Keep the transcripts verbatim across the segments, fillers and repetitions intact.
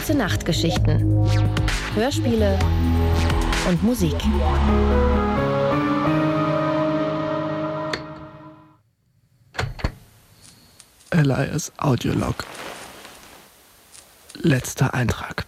Gute Nachtgeschichten, Hörspiele und Musik. Elias Audiolog. Letzter Eintrag.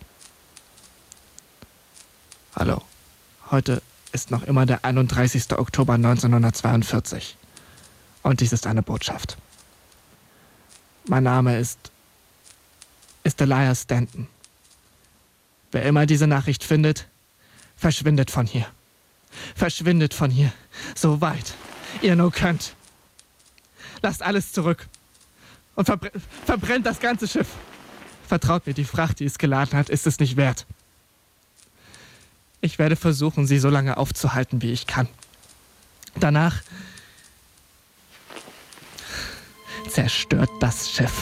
Hallo. Heute ist noch immer der einunddreißigster Oktober neunzehnhundertzweiundvierzig. Und dies ist eine Botschaft. Mein Name ist... ist Elias Stanton. Wer immer diese Nachricht findet, verschwindet von hier. Verschwindet von hier, so weit ihr nur könnt. Lasst alles zurück und verbr- verbrennt das ganze Schiff. Vertraut mir, die Fracht, die es geladen hat, ist es nicht wert. Ich werde versuchen, sie so lange aufzuhalten, wie ich kann. Danach zerstört das Schiff.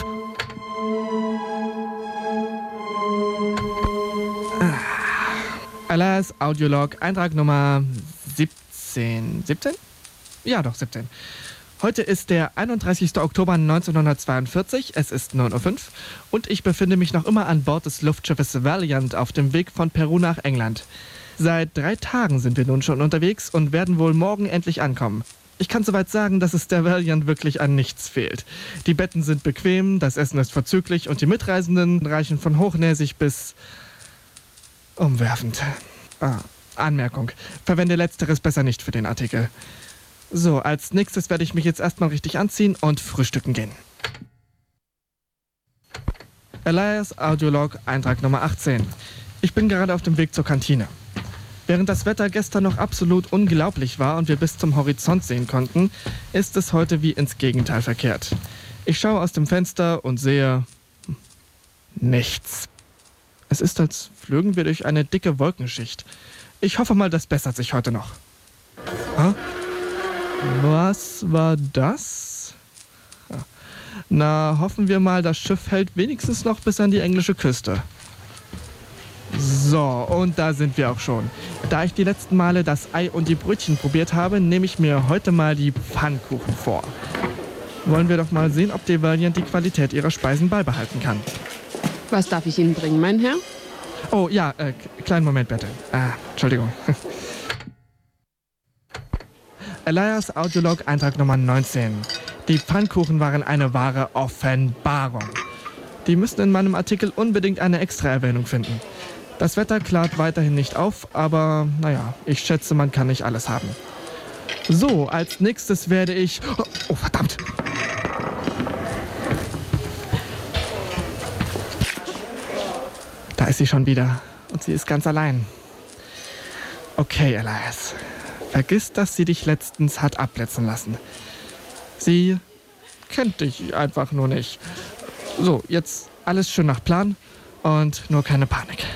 Elias Audiolog, Eintrag Nummer siebzehn. siebzehn? Ja, doch, siebzehn. Heute ist der einunddreißigster Oktober neunzehnhundertzweiundvierzig, es ist neun Uhr fünf und ich befinde mich noch immer an Bord des Luftschiffes Valiant auf dem Weg von Peru nach England. Seit drei Tagen sind wir nun schon unterwegs und werden wohl morgen endlich ankommen. Ich kann soweit sagen, dass es der Valiant wirklich an nichts fehlt. Die Betten sind bequem, das Essen ist vorzüglich und die Mitreisenden reichen von hochnäsig bis umwerfend. Ah, Anmerkung. Verwende Letzteres besser nicht für den Artikel. So, als nächstes werde ich mich jetzt erstmal richtig anziehen und frühstücken gehen. Elias Audiolog, Eintrag Nummer achtzehn. Ich bin gerade auf dem Weg zur Kantine. Während das Wetter gestern noch absolut unglaublich war und wir bis zum Horizont sehen konnten, ist es heute wie ins Gegenteil verkehrt. Ich schaue aus dem Fenster und sehe... nichts. Es ist, als flögen wir durch eine dicke Wolkenschicht. Ich hoffe mal, das bessert sich heute noch. Hä? Was war das? Na, hoffen wir mal, das Schiff hält wenigstens noch bis an die englische Küste. So, und da sind wir auch schon. Da ich die letzten Male das Ei und die Brötchen probiert habe, nehme ich mir heute mal die Pfannkuchen vor. Wollen wir doch mal sehen, ob die Valiant die Qualität ihrer Speisen beibehalten kann. Was darf ich Ihnen bringen, mein Herr? Oh, ja, äh, kleinen Moment bitte. Ah, Entschuldigung. Elias Audiolog, Eintrag Nummer neunzehn. Die Pfannkuchen waren eine wahre Offenbarung. Die müssen in meinem Artikel unbedingt eine Extra-Erwähnung finden. Das Wetter klart weiterhin nicht auf, aber naja, ich schätze, man kann nicht alles haben. So, als nächstes werde ich... Oh, oh verdammt! Da ist sie schon wieder und sie ist ganz allein. Okay, Elias. Vergiss, dass sie dich letztens hat abblitzen lassen. Sie kennt dich einfach nur nicht. So, jetzt alles schön nach Plan und nur keine Panik.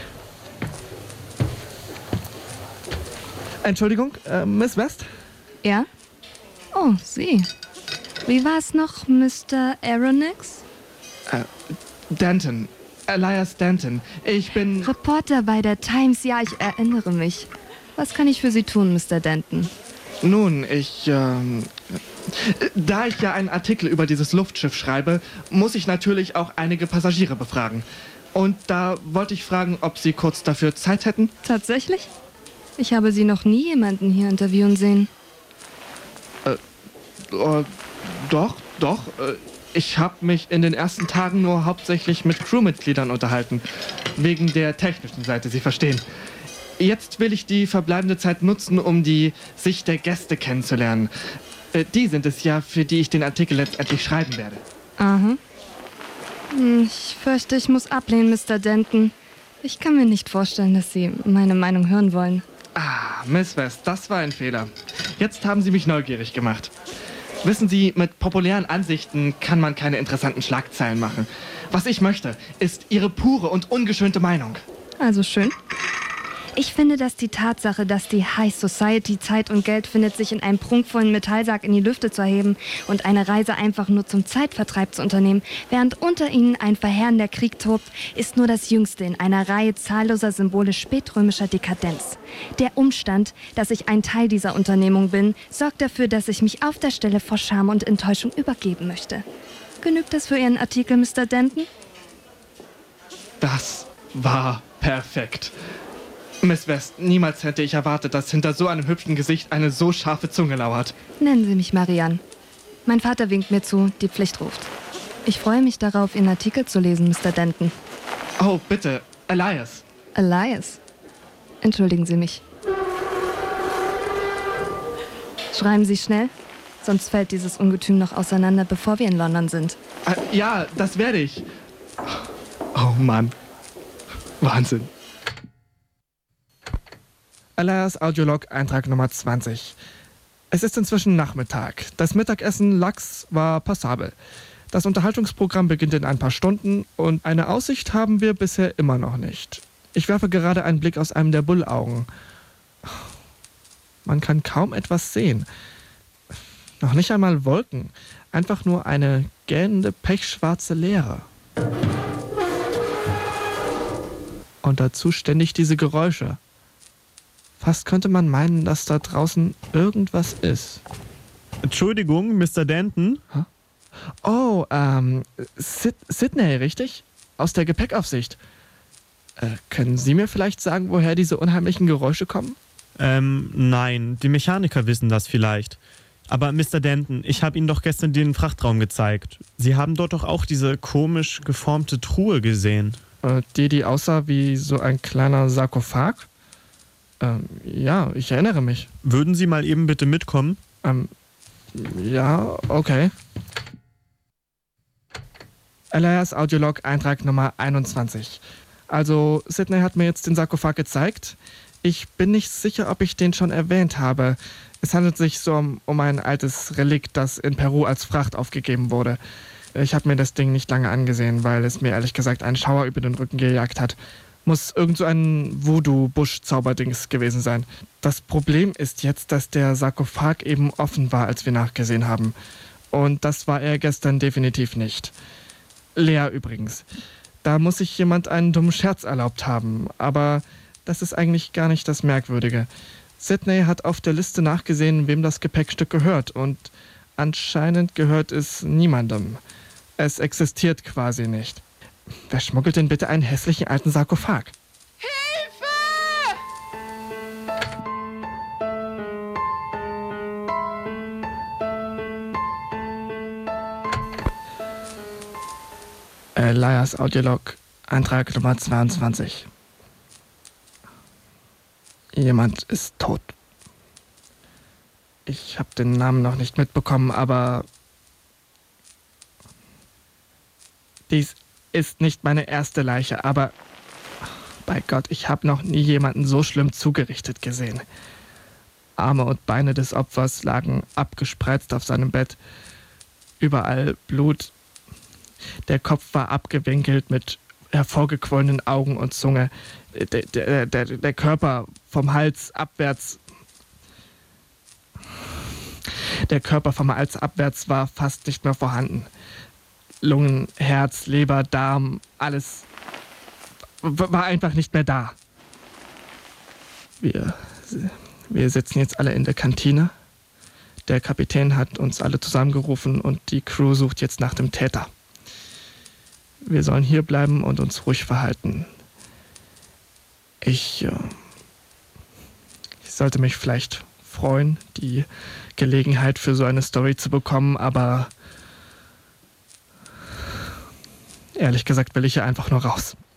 Entschuldigung, äh, Miss West? Ja? Oh, Sie. Wie war's noch, Mister Aronix? Äh, Danton. Elias Stanton. Ich bin... Reporter bei der Times, ja, ich erinnere mich. Was kann ich für Sie tun, Mister Danton? Nun, ich, ähm... Da ich ja einen Artikel über dieses Luftschiff schreibe, muss ich natürlich auch einige Passagiere befragen. Und da wollte ich fragen, ob Sie kurz dafür Zeit hätten? Tatsächlich? Ich habe Sie noch nie jemanden hier interviewen sehen. Äh, äh doch, doch. Äh, ich habe mich in den ersten Tagen nur hauptsächlich mit Crewmitgliedern unterhalten. Wegen der technischen Seite, Sie verstehen. Jetzt will ich die verbleibende Zeit nutzen, um die Sicht der Gäste kennenzulernen. Äh, die sind es ja, für die ich den Artikel letztendlich schreiben werde. Aha. Ich fürchte, ich muss ablehnen, Mister Danton. Ich kann mir nicht vorstellen, dass Sie meine Meinung hören wollen. Ah, Miss West, das war ein Fehler. Jetzt haben Sie mich neugierig gemacht. Wissen Sie, mit populären Ansichten kann man keine interessanten Schlagzeilen machen. Was ich möchte, ist Ihre pure und ungeschönte Meinung. Also schön. Ich finde, dass die Tatsache, dass die High Society Zeit und Geld findet, sich in einem prunkvollen Metallsack in die Lüfte zu erheben und eine Reise einfach nur zum Zeitvertreib zu unternehmen, während unter ihnen ein verheerender Krieg tobt, ist nur das Jüngste in einer Reihe zahlloser Symbole spätrömischer Dekadenz. Der Umstand, dass ich ein Teil dieser Unternehmung bin, sorgt dafür, dass ich mich auf der Stelle vor Scham und Enttäuschung übergeben möchte. Genügt das für Ihren Artikel, Mister Danton? Das war perfekt. Miss West, niemals hätte ich erwartet, dass hinter so einem hübschen Gesicht eine so scharfe Zunge lauert. Nennen Sie mich Marianne. Mein Vater winkt mir zu, die Pflicht ruft. Ich freue mich darauf, Ihren Artikel zu lesen, Mister Denton. Oh, bitte, Elias. Elias? Entschuldigen Sie mich. Schreiben Sie schnell, sonst fällt dieses Ungetüm noch auseinander, bevor wir in London sind. Äh, ja, das werde ich. Oh Mann. Wahnsinn. Elias Audiolog, Eintrag Nummer zwanzig. Es ist inzwischen Nachmittag. Das Mittagessen Lachs war passabel. Das Unterhaltungsprogramm beginnt in ein paar Stunden und eine Aussicht haben wir bisher immer noch nicht. Ich werfe gerade einen Blick aus einem der Bullaugen. Man kann kaum etwas sehen. Noch nicht einmal Wolken. Einfach nur eine gähnende, pechschwarze Leere. Und dazu ständig diese Geräusche. Fast könnte man meinen, dass da draußen irgendwas ist. Entschuldigung, Mister Denton? Huh? Oh, ähm, Sid- Sydney, richtig? Aus der Gepäckaufsicht. Äh, können Sie mir vielleicht sagen, woher diese unheimlichen Geräusche kommen? Ähm, nein, die Mechaniker wissen das vielleicht. Aber Mister Denton, ich habe Ihnen doch gestern den Frachtraum gezeigt. Sie haben dort doch auch diese komisch geformte Truhe gesehen. Äh, die, die aussah wie so ein kleiner Sarkophag? Ähm, ja, ich erinnere mich. Würden Sie mal eben bitte mitkommen? Ähm, ja, okay. Elias Audiolog, Eintrag Nummer einundzwanzig. Also, Sydney hat mir jetzt den Sarkophag gezeigt. Ich bin nicht sicher, ob ich den schon erwähnt habe. Es handelt sich so um, um ein altes Relikt, das in Peru als Fracht aufgegeben wurde. Ich habe mir das Ding nicht lange angesehen, weil es mir ehrlich gesagt einen Schauer über den Rücken gejagt hat. Muss irgend so ein Voodoo-Busch-Zauberdings gewesen sein. Das Problem ist jetzt, dass der Sarkophag eben offen war, als wir nachgesehen haben. Und das war er gestern definitiv nicht. Leer übrigens. Da muss sich jemand einen dummen Scherz erlaubt haben. Aber das ist eigentlich gar nicht das Merkwürdige. Sydney hat auf der Liste nachgesehen, wem das Gepäckstück gehört. Und anscheinend gehört es niemandem. Es existiert quasi nicht. Wer schmuggelt denn bitte einen hässlichen alten Sarkophag? Elias Audiolog, Eintrag Nummer zweiundzwanzig. Jemand ist tot. Ich habe den Namen noch nicht mitbekommen, aber dies ist nicht meine erste Leiche, aber bei Gott, ich habe noch nie jemanden so schlimm zugerichtet gesehen. Arme und Beine des Opfers lagen abgespreizt auf seinem Bett. Überall Blut. Der Kopf war abgewinkelt mit hervorgequollenen Augen und Zunge. Der, der, der, der Körper vom Hals abwärts. Der Körper vom Hals abwärts war fast nicht mehr vorhanden. Lungen, Herz, Leber, Darm, alles war einfach nicht mehr da. Wir, wir sitzen jetzt alle in der Kantine. Der Kapitän hat uns alle zusammengerufen und die Crew sucht jetzt nach dem Täter. Wir sollen hier bleiben und uns ruhig verhalten. Ich, äh, ich sollte mich vielleicht freuen, die Gelegenheit für so eine Story zu bekommen, aber ehrlich gesagt will ich hier einfach nur raus.